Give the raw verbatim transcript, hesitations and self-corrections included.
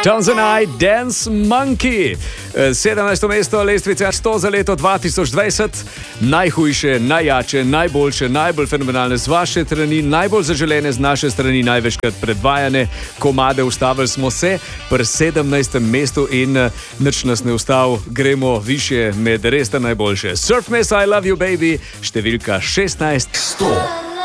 Tanzanite Dance Monkey. sedemnajsto mesto lestvice sto za leto dva tisoč dvajset. Najhujše, najjače, najboljše, najbolj fenomenalne z vaše strani, najbolj zaželene z naše strani, največkrat predvajane komade. Ustavili smo se pri sedemnajstem mestu in nič nas ne ustav. Gremo više med res najboljše. Surf Mess, I Love You Baby, številka šestnajst. sto.